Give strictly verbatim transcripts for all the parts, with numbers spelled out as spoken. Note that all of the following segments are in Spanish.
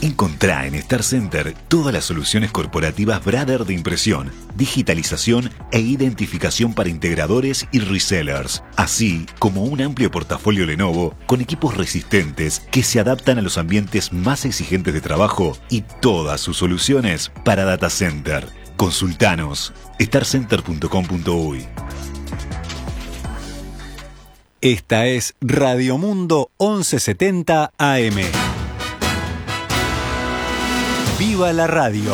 Encontrá en Star Center todas las soluciones corporativas Brother de impresión, digitalización e identificación para integradores y resellers, así como un amplio portafolio Lenovo con equipos resistentes que se adaptan a los ambientes más exigentes de trabajo y todas sus soluciones para data center. Consultanos star center punto com punto uy. Esta es Radio Mundo once setenta A M. ¡Viva la radio!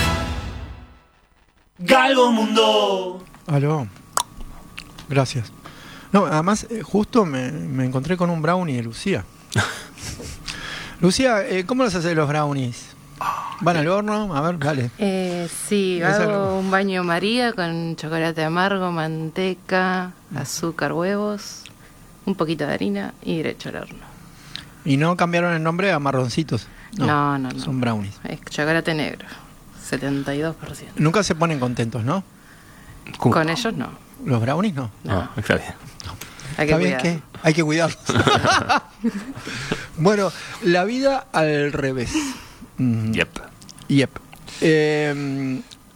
Galgo Mundo. Aló. Gracias. No, además, eh, justo me, me encontré con un brownie de Lucía. Lucía, eh, ¿cómo los haces los brownies? ¿Van al horno? A ver, dale. Eh, sí, hago un baño María con chocolate amargo, manteca, azúcar, huevos, un poquito de harina y derecho al horno. ¿Y no cambiaron el nombre a marroncitos? No, no, no. no. Son brownies. Es chocolate negro, setenta y dos por ciento. Nunca se ponen contentos, ¿no? ¿Cómo? Con ellos no. ¿Los brownies no? No, no está bien. No. Hay que ¿Está bien que hay que cuidarlos? Bueno, la vida al revés. Mm. Yep. Yep. Eh,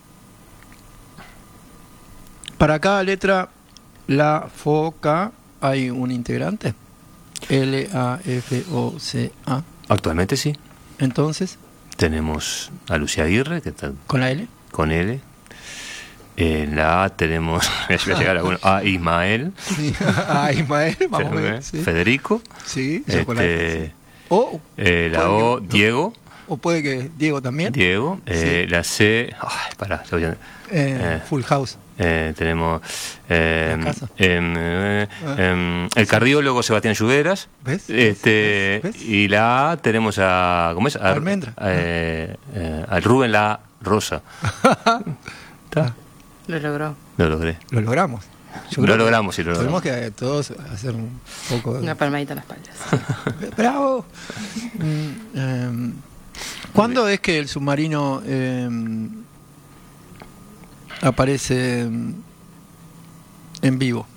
para cada letra, la foca, hay un integrante. L, A, F, O, C, A. Actualmente sí. Entonces. Tenemos a Lucía Aguirre, que está. ¿Con la L? Con L. En la A tenemos. Voy a llegar a, uno, a Ismael. Sí. A Ismael, vamos a ver. Sí. Federico. Sí, este, sí. O. Eh, la O, que, Diego. O puede que Diego también. Diego. Eh, sí. La C. Ay, pará, eh, eh, Full House. Eh, tenemos eh, eh, eh, el cardiólogo Sebastián Lluveras. ¿Ves? Este, ¿Ves? Y la A tenemos a. ¿Cómo es? A, Almendra. Eh, eh, al Rubén La Rosa. ¿Está? Lo logró. Lo logré. Lo logramos. Yo lo logramos, sí, lo logramos. Tenemos que todos hacer un poco de... Una palmadita en la espalda. ¡Bravo! mm, eh, ¿Cuándo es que el submarino eh, aparece en vivo?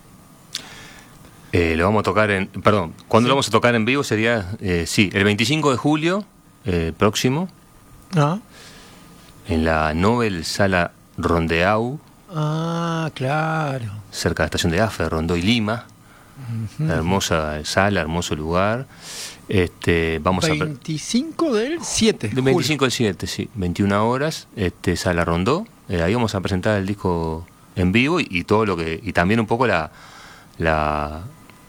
Eh, lo vamos a tocar en... Perdón, ¿cuándo sí. lo vamos a tocar en vivo? Sería, eh, sí, el veinticinco de julio eh, próximo. ¿Ah? En la Nobel Sala Rondeau. Ah, claro. Cerca de la estación de Afe, Rondoy, Lima. Uh-huh. Hermosa sala, hermoso lugar. Este, vamos veinticinco a... del siete. veinticinco del siete, sí. veintiuna horas, este, sala Rondó. Eh, ahí vamos a presentar el disco en vivo y, y todo lo que... Y también un poco la... la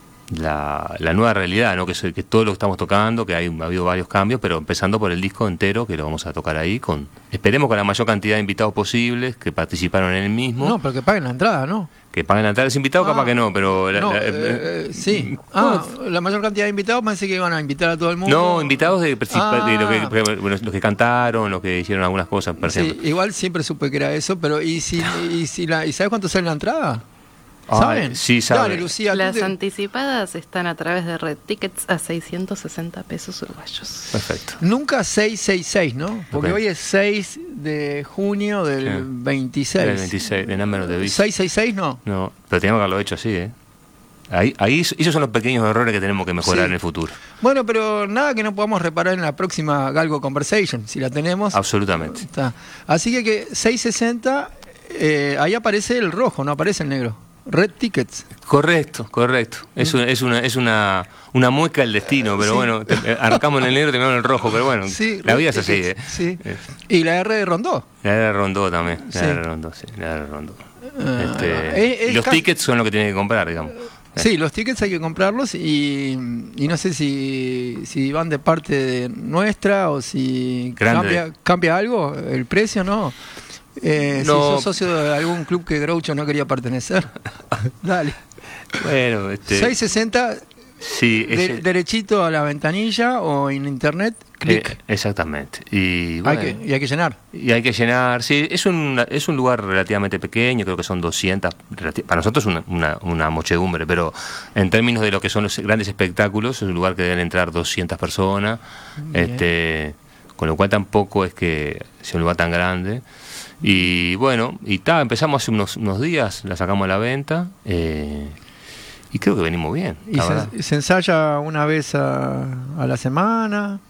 La, la nueva realidad, ¿no? que, es, que todo lo que estamos tocando, que hay, ha habido varios cambios, pero empezando por el disco entero, que lo vamos a tocar ahí, con esperemos con la mayor cantidad de invitados posibles que participaron en el mismo. No, pero que paguen la entrada, ¿no? Que paguen la entrada los invitados, ah, capaz que no, pero... La, no, la, eh, eh, sí. Ah, la mayor cantidad de invitados, pensé que iban a invitar a todo el mundo. No, invitados de, ah. de, de lo que, bueno, los que cantaron, los que hicieron algunas cosas, por sí, ejemplo. Igual siempre supe que era eso, pero ¿y si, y si la, ¿y sabes cuánto sale la entrada? ¿Saben? Ah, sí, saben. Dale, Lucía, las te... anticipadas están a través de Red Tickets a seiscientos sesenta pesos uruguayos. Perfecto. Nunca seiscientos sesenta y seis, ¿no? Porque okay. Hoy es seis de junio del sí. veintiséis. Del veintiséis, de número de seiscientos sesenta y seis, ¿no? No, pero teníamos que haberlo hecho así, ¿eh? Ahí, ahí, esos son los pequeños errores que tenemos que mejorar sí. en el futuro. Bueno, pero nada que no podamos reparar en la próxima Galgo Conversation, si la tenemos. Absolutamente. Está. Así que, que seiscientos sesenta, eh, ahí aparece el rojo, no aparece el negro. Red Tickets. Correcto, correcto. Es una, es una, es una, una mueca del destino, pero sí. bueno, arrancamos en el negro y terminamos en el rojo, pero bueno, sí, la vida es así. ¿eh? Sí. Y la R de Rondó. La R de Rondó también, la sí. R de Rondó, sí, la R de Rondó. Uh, este, es, es los ca- tickets son lo que tienen que comprar, digamos. Sí, los tickets hay que comprarlos y, y no sé si, si van de parte de nuestra o si cambia, cambia algo el precio, ¿no? Eh, no. Si sos socio de algún club que Groucho no quería pertenecer, dale. Bueno, este... seiscientos sesenta, sí, de, ese... derechito a la ventanilla o en internet, clic. Eh, exactamente. Y, bueno, hay que, y hay que llenar. Y hay que llenar, sí. Es un, es un lugar relativamente pequeño, creo que son doscientas. Para nosotros es una, una, una muchedumbre, pero en términos de lo que son los grandes espectáculos, es un lugar que deben entrar doscientas personas. Bien. Este, con lo cual tampoco es que sea un lugar tan grande. Y bueno, y ta, empezamos hace unos, unos días, la sacamos a la venta eh, y creo que venimos bien. ¿Y se, se ensaya una vez a, a la semana?